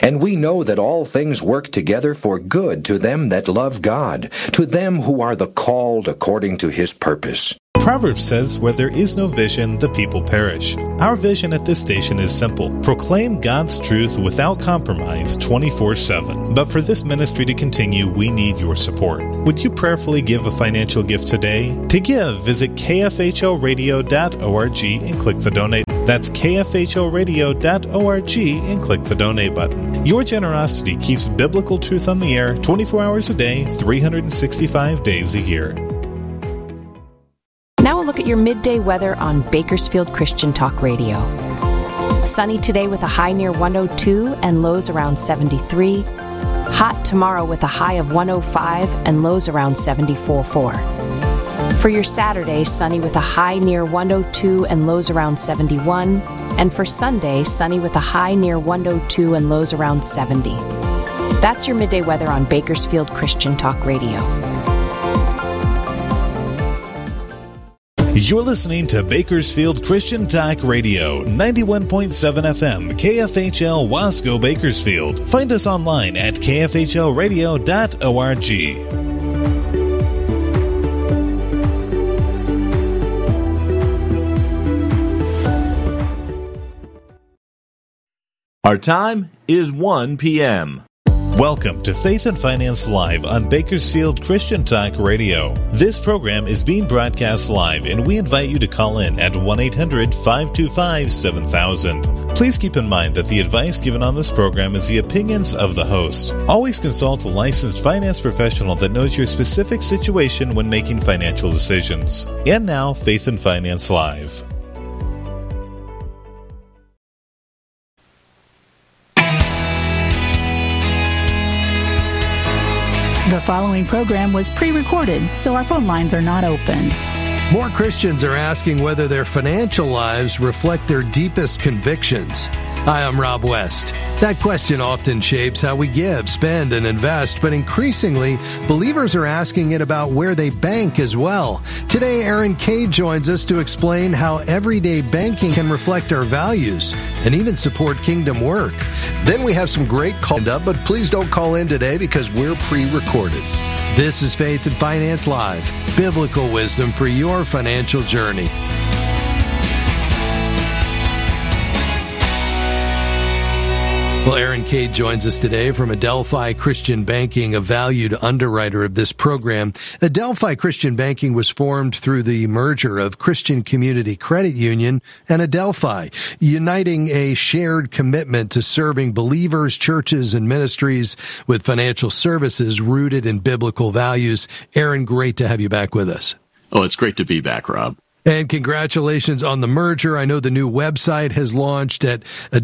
And we know that all things work together for good to them that love God, to them who are the called according to his purpose. Proverbs says, where there is no vision, the people perish. Our vision at this station is simple. Proclaim God's truth without compromise 24/7. But for this ministry to continue, we need your support. Would you prayerfully give a financial gift today? To give, visit kfhoradio.org and click the donate. That's kfhoradio.org and click the donate button. Your generosity keeps biblical truth on the air 24 hours a day, 365 days a year. Now a look at your midday weather on Bakersfield Christian Talk Radio. Sunny today with a high near 102 and lows around 73. Hot tomorrow with a high of 105 and lows around 74.4. For your Saturday, sunny with a high near 102 and lows around 71. And for Sunday, sunny with a high near 102 and lows around 70. That's your midday weather on Bakersfield Christian Talk Radio. You're listening to Bakersfield Christian Talk Radio, 91.7 FM, KFHL Wasco, Bakersfield. Find us online at kfhlradio.org. Our time is 1 p.m. Welcome to Faith and Finance Live on Bakersfield Christian Talk Radio. This program is being broadcast live, and we invite you to call in at 1-800-525-7000. Please keep in mind that the advice given on this program is the opinions of the host. Always consult a licensed finance professional that knows your specific situation when making financial decisions. And now, Faith and Finance Live. The following program was pre-recorded, so our phone lines are not open. More Christians are asking whether their financial lives reflect their deepest convictions. Hi, I'm Rob West. That question often shapes how we give, spend, and invest, but increasingly, believers are asking it about where they bank as well. Today, Aaron Cade joins us to explain how everyday banking can reflect our values and even support kingdom work. Then we have some great calls up, but please don't call in today because we're pre-recorded. This is Faith and Finance Live, biblical wisdom for your financial journey. Well, Aaron Cade joins us today from Adelphi Christian Banking, a valued underwriter of this program. Adelphi Christian Banking was formed through the merger of Christian Community Credit Union and Adelphi, uniting a shared commitment to serving believers, churches, and ministries with financial services rooted in biblical values. Aaron, great to have you back with us. Oh, it's great to be back, Rob. And congratulations on the merger. I know the new website has launched at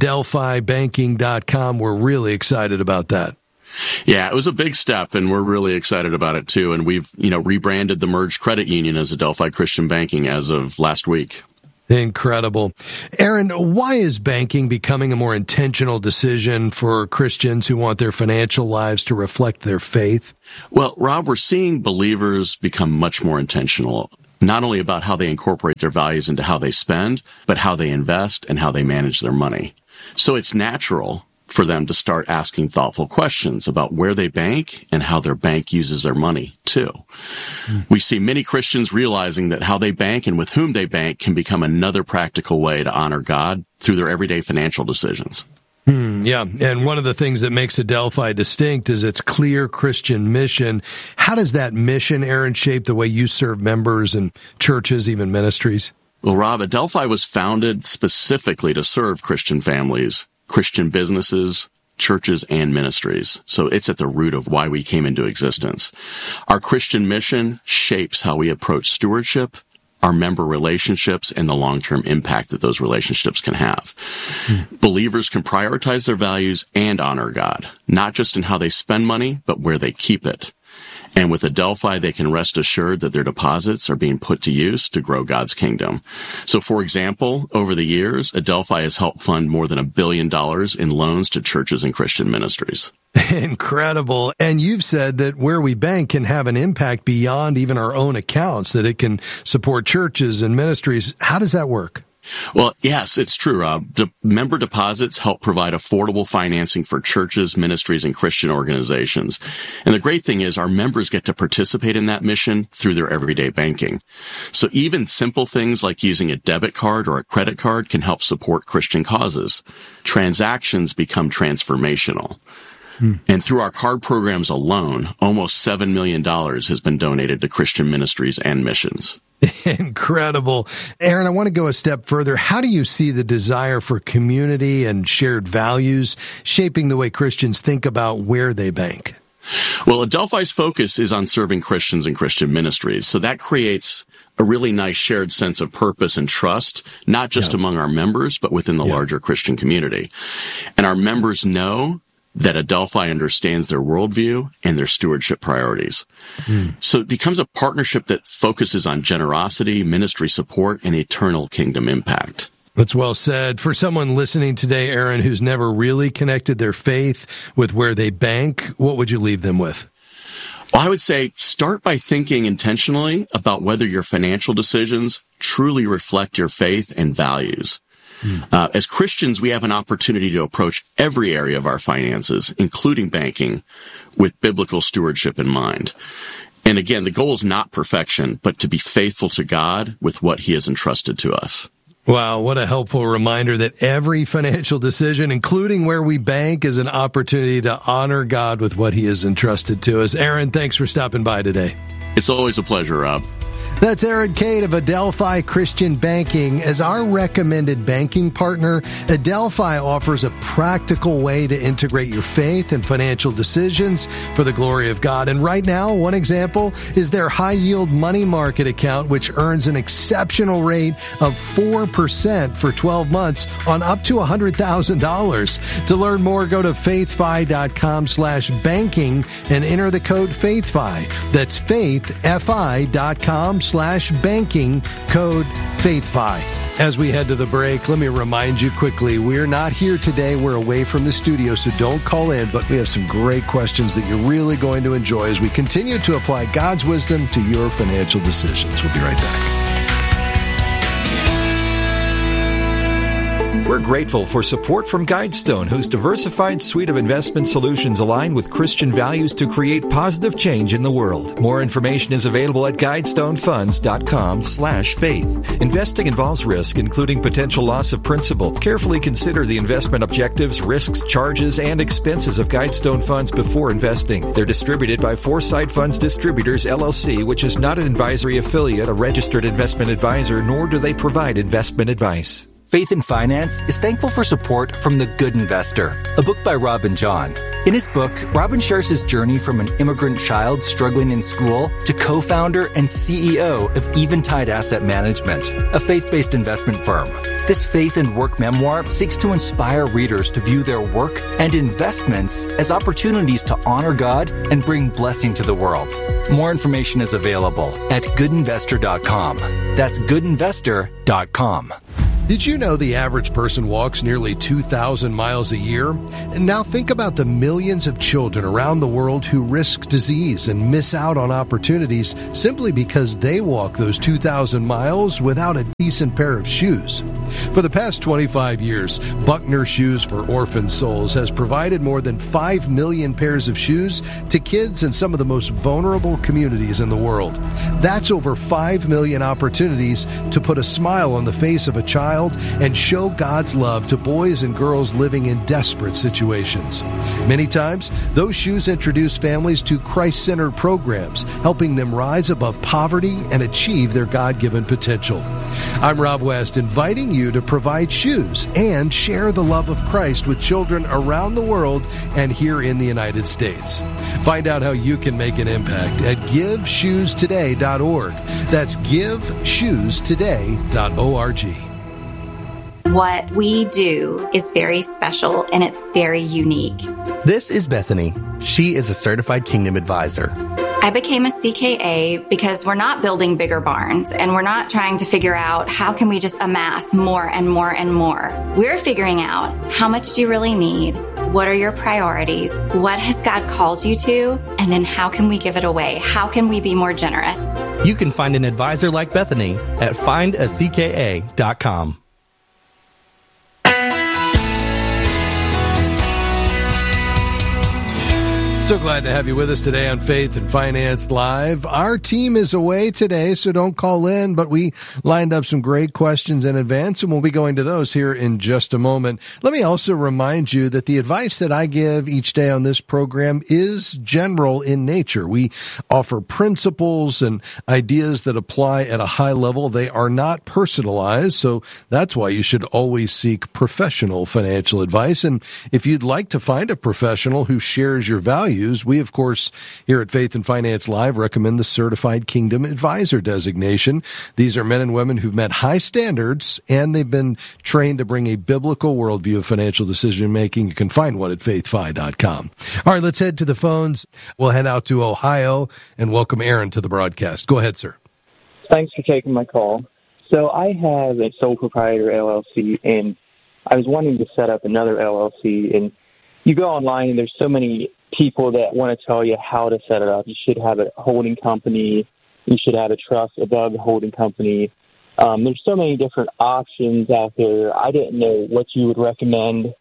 adelphibanking.com. We're really excited about that. Yeah, it was a big step, and we're really excited about it, too. And we've, rebranded the merged credit union as Adelphi Christian Banking as of last week. Incredible. Aaron, why is banking becoming a more intentional decision for Christians who want their financial lives to reflect their faith? Well, Rob, we're seeing believers become much more intentional, not only about how they incorporate their values into how they spend, but how they invest and how they manage their money. So it's natural for them to start asking thoughtful questions about where they bank and how their bank uses their money, too. We see many Christians realizing that how they bank and with whom they bank can become another practical way to honor God through their everyday financial decisions. Yeah, and one of the things that makes Adelphi distinct is its clear Christian mission. How does that mission, Aaron, shape the way you serve members and churches, even ministries? Well, Rob, Adelphi was founded specifically to serve Christian families, Christian businesses, churches, and ministries. So it's at the root of why we came into existence. Our Christian mission shapes how we approach stewardship, our member relationships, and the long-term impact that those relationships can have. Believers can prioritize their values and honor God, not just in how they spend money, but where they keep it. And with Adelphi, they can rest assured that their deposits are being put to use to grow God's kingdom. So, for example, over the years, Adelphi has helped fund more than $1 billion in loans to churches and Christian ministries. Incredible. And you've said that where we bank can have an impact beyond even our own accounts, that it can support churches and ministries. How does that work? Well, yes, it's true, Rob. Member deposits help provide affordable financing for churches, ministries, and Christian organizations. And the great thing is our members get to participate in that mission through their everyday banking. So even simple things like using a debit card or a credit card can help support Christian causes. Transactions become transformational. And through our card programs alone, almost $7 million has been donated to Christian ministries and missions. Incredible. Aaron, I want to go a step further. How do you see the desire for community and shared values shaping the way Christians think about where they bank? Well, Adelphi's focus is on serving Christians and Christian ministries. So that creates a really nice shared sense of purpose and trust, not just among our members, but within the larger Christian community. And our members know that Adelphi understands their worldview and their stewardship priorities. So it becomes a partnership that focuses on generosity, ministry support, and eternal kingdom impact. That's well said. For someone listening today, Aaron, who's never really connected their faith with where they bank, what would you leave them with? Well, I would say start by thinking intentionally about whether your financial decisions truly reflect your faith and values. As Christians, we have an opportunity to approach every area of our finances, including banking, with biblical stewardship in mind. And again, the goal is not perfection, but to be faithful to God with what He has entrusted to us. Wow, what a helpful reminder that every financial decision, including where we bank, is an opportunity to honor God with what He has entrusted to us. Aaron, thanks for stopping by today. It's always a pleasure, Rob. That's Aaron Cade of Adelphi Christian Banking. As our recommended banking partner, Adelphi offers a practical way to integrate your faith and financial decisions for the glory of God. And right now, one example is their high-yield money market account, which earns an exceptional rate of 4% for 12 months on up to $100,000. To learn more, go to faithfi.com/banking and enter the code FAITHFI. That's faithfi.com/banking, code FAITHFI. As we head to the break, let me remind you quickly, we're not here today. We're away from the studio, so don't call in, but we have some great questions that you're really going to enjoy as we continue to apply God's wisdom to your financial decisions. We'll be right back. We're grateful for support from Guidestone, whose diversified suite of investment solutions align with Christian values to create positive change in the world. More information is available at GuidestoneFunds.com/faith. Investing involves risk, including potential loss of principal. Carefully consider the investment objectives, risks, charges, and expenses of Guidestone Funds before investing. They're distributed by Foresight Funds Distributors, LLC, which is not an advisory affiliate, a registered investment advisor, nor do they provide investment advice. Faith in Finance is thankful for support from The Good Investor, a book by Robin John. In his book, Robin shares his journey from an immigrant child struggling in school to co-founder and CEO of Eventide Asset Management, a faith-based investment firm. This faith and work memoir seeks to inspire readers to view their work and investments as opportunities to honor God and bring blessing to the world. More information is available at goodinvestor.com. That's goodinvestor.com. Did you know the average person walks nearly 2,000 miles a year? And now think about the millions of children around the world who risk disease and miss out on opportunities simply because they walk those 2,000 miles without a decent pair of shoes. For the past 25 years, Buckner Shoes for Orphan Souls has provided more than 5 million pairs of shoes to kids in some of the most vulnerable communities in the world. That's over 5 million opportunities to put a smile on the face of a child and show God's love to boys and girls living in desperate situations. Many times, those shoes introduce families to Christ-centered programs, helping them rise above poverty and achieve their God-given potential. I'm Rob West, inviting you to provide shoes and share the love of Christ with children around the world and here in the United States. Find out how you can make an impact at GiveShoesToday.org. That's GiveShoesToday.org. What we do is very special and it's very unique. This is Bethany. She is a certified Kingdom advisor. I became a CKA because we're not building bigger barns and we're not trying to figure out how can we just amass more and more and more. We're figuring out how much do you really need? What are your priorities? What has God called you to? And then how can we give it away? How can we be more generous? You can find an advisor like Bethany at findacka.com. So glad to have you with us today on Faith and Finance Live. Our team is away today, so don't call in, but we lined up some great questions in advance, and we'll be going to those here in just a moment. Let me also remind you that the advice that I give each day on this program is general in nature. We offer principles and ideas that apply at a high level. They are not personalized, so that's why you should always seek professional financial advice. And if you'd like to find a professional who shares your values, we, of course, here at Faith and Finance Live recommend the Certified Kingdom Advisor designation. These are men and women who've met high standards, and they've been trained to bring a biblical worldview of financial decision-making. You can find one at faithfi.com. All right, let's head to the phones. We'll head out to Ohio and welcome Aaron to the broadcast. Go ahead, sir. Thanks for taking my call. So I have a sole proprietor LLC, and I was wanting to set up another LLC, and you go online and there's so many people that want to tell you how to set it up. You should have a holding company. You should have a trust above the holding company. There's so many different options out there. I didn't know what you would recommend,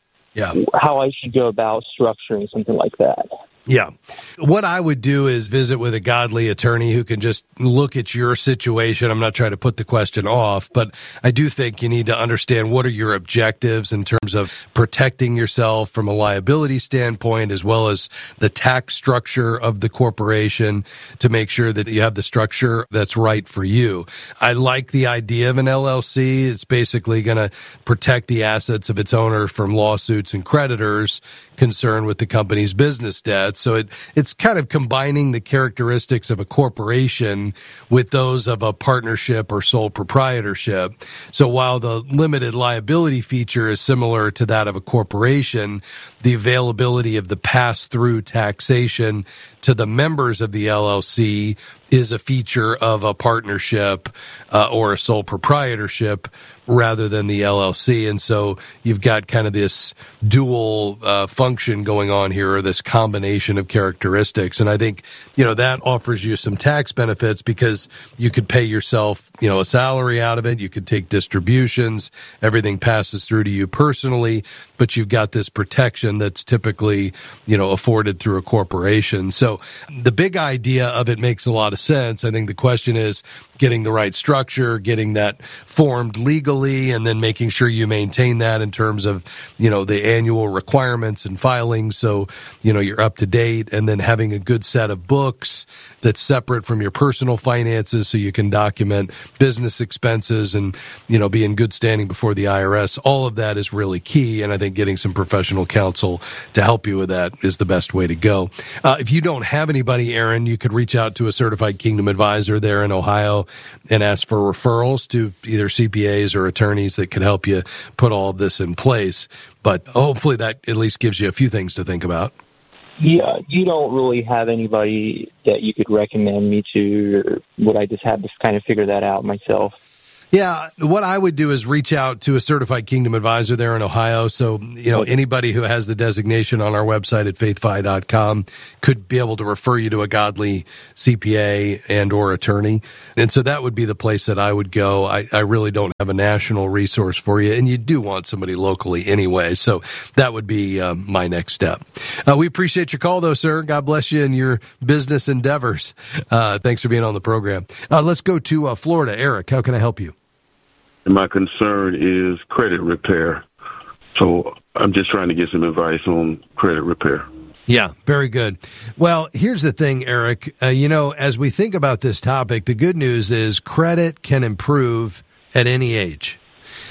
how I should go about structuring something like that. Yeah. What I would do is visit with a godly attorney who can just look at your situation. I'm not trying to put the question off, but I do think you need to understand what are your objectives in terms of protecting yourself from a liability standpoint, as well as the tax structure of the corporation to make sure that you have the structure that's right for you. I like the idea of an LLC. It's basically going to protect the assets of its owner from lawsuits and creditors concerned with the company's business debts. So it's kind of combining the characteristics of a corporation with those of a partnership or sole proprietorship. So while the limited liability feature is similar to that of a corporation, the availability of the pass-through taxation to the members of the LLC is a feature of a partnership or a sole proprietorship rather than the LLC. And so you've got kind of this dual function going on here, or this combination of characteristics. And I think, that offers you some tax benefits because you could pay yourself, a salary out of it. You could take distributions. Everything passes through to you personally, but you've got this protection that's typically, afforded through a corporation. So the big idea of it makes a lot of sense. I think the question is getting the right structure, getting that formed legally, and then making sure you maintain that in terms of, the annual requirements and filings. So, you're up to date, and then having a good set of books that's separate from your personal finances so you can document business expenses and, be in good standing before the IRS. All of that is really key. And I think getting some professional counsel to help you with that is the best way to go. If you don't have anybody, Aaron, you could reach out to a Certified Kingdom Advisor there in Ohio and ask for referrals to either CPAs or attorneys that could help you put all of this in place. But hopefully that at least gives you a few things to think about. Yeah, you don't really have anybody that you could recommend me to, or would I just have to kind of figure that out myself? Yeah, what I would do is reach out to a Certified Kingdom Advisor there in Ohio. So, anybody who has the designation on our website at faithfi.com could be able to refer you to a godly CPA and or attorney. And so that would be the place that I would go. I really don't have a national resource for you, and you do want somebody locally anyway. So that would be my next step. We appreciate your call, though, sir. God bless you in your business endeavors. Thanks for being on the program. Let's go to Florida. Eric, how can I help you? My concern is credit repair. So I'm just trying to get some advice on credit repair. Yeah, very good. Well, here's the thing, Eric. As we think about this topic, the good news is credit can improve at any age.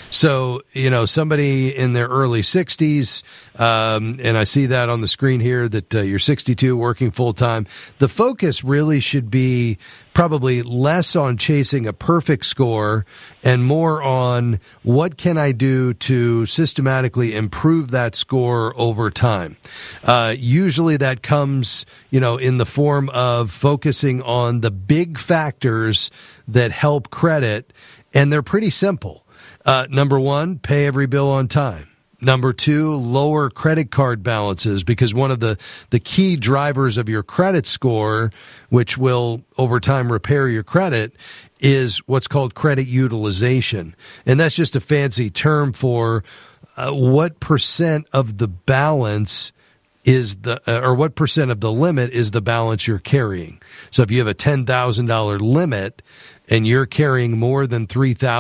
So, somebody in their early 60s, and I see that on the screen here that you're 62, working full time. The focus really should be probably less on chasing a perfect score and more on what can I do to systematically improve that score over time. Usually that comes, in the form of focusing on the big factors that help credit, and they're pretty simple. Number one, pay every bill on time. Number two, lower credit card balances, because one of the key drivers of your credit score, which will over time repair your credit, is what's called credit utilization. And that's just a fancy term for what percent of the balance is what percent of the limit is the balance you're carrying. So if you have a $10,000 limit and you're carrying more than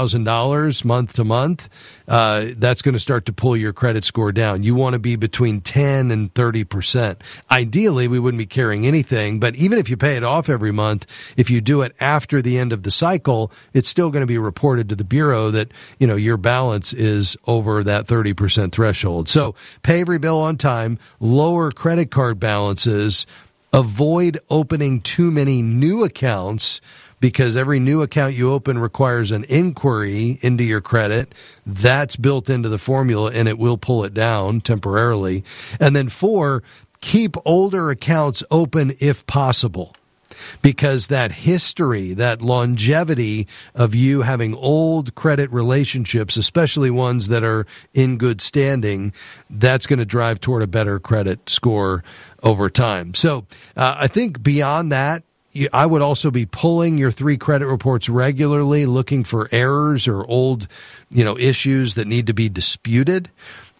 $3,000 month to month, that's going to start to pull your credit score down. You want to be between 10 and 30%. Ideally, we wouldn't be carrying anything, but even if you pay it off every month, if you do it after the end of the cycle, it's still going to be reported to the Bureau that, your balance is over that 30% threshold. So pay every bill on time, lower credit card balances, avoid opening too many new accounts, because every new account you open requires an inquiry into your credit. That's built into the formula, and it will pull it down temporarily. And then 4, keep older accounts open if possible, because that history, that longevity of you having old credit relationships, especially ones that are in good standing, that's going to drive toward a better credit score over time. So I think beyond that, I would also be pulling your 3 credit reports regularly, looking for errors or old, issues that need to be disputed.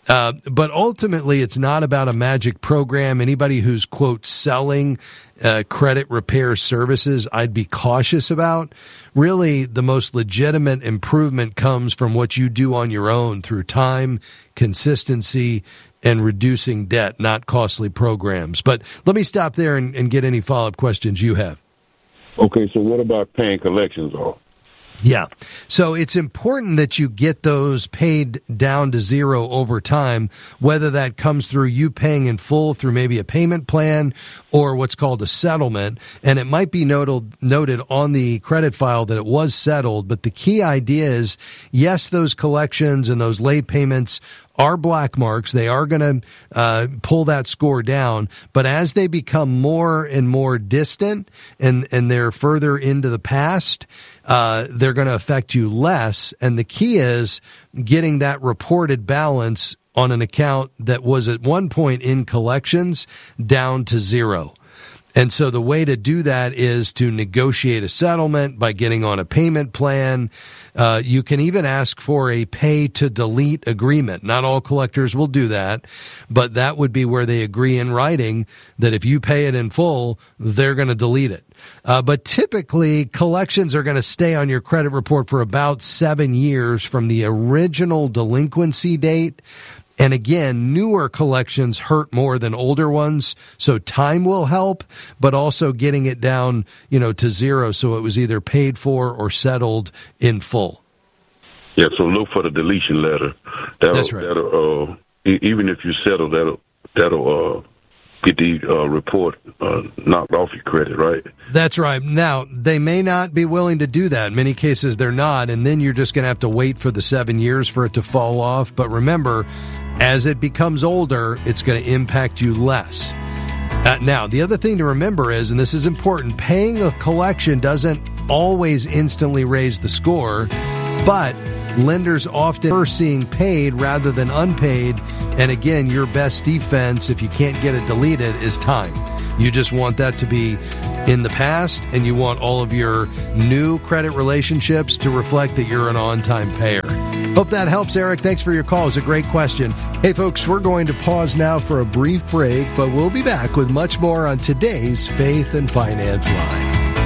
But ultimately, it's not about a magic program. Anybody who's, quote, selling credit repair services, I'd be cautious about. Really, the most legitimate improvement comes from what you do on your own through time, consistency, and reducing debt, not costly programs. But let me stop there and get any follow-up questions you have. Okay, so what about paying collections off? Yeah. So it's important that you get those paid down to zero over time, whether that comes through you paying in full through maybe a payment plan or what's called a settlement. And it might be noted on the credit file that it was settled. But the key idea is, yes, those collections and those late payments are black marks. They are going to pull that score down. But as they become more and more distant and they're further into the past, they're going to affect you less. And the key is getting that reported balance on an account that was at one point in collections down to zero. And so the way to do that is to negotiate a settlement by getting on a payment plan. You can even ask for a pay-to-delete agreement. Not all collectors will do that, but that would be where they agree in writing that if you pay it in full, they're going to delete it. But typically, collections are going to stay on your credit report for about 7 years from the original delinquency date. And again, newer collections hurt more than older ones, so time will help, but also getting it down, to zero so it was either paid for or settled in full. Yeah, so look for the deletion letter. That's right. Even if you settle, that'll get the report knocked off your credit, right? That's right. Now, they may not be willing to do that. In many cases, they're not, and then you're just going to have to wait for the 7 years for it to fall off. But remember, as it becomes older, it's going to impact you less. Now, the other thing to remember is, and this is important, paying a collection doesn't always instantly raise the score, but lenders often are seeing paid rather than unpaid. And again, your best defense, if you can't get it deleted, is time. You just want that to be in the past, and you want all of your new credit relationships to reflect that you're an on-time payer. Hope that helps, Eric. Thanks for your call. It's a great question. Hey, folks, we're going to pause now for a brief break, but we'll be back with much more on today's Faith and Finance Live.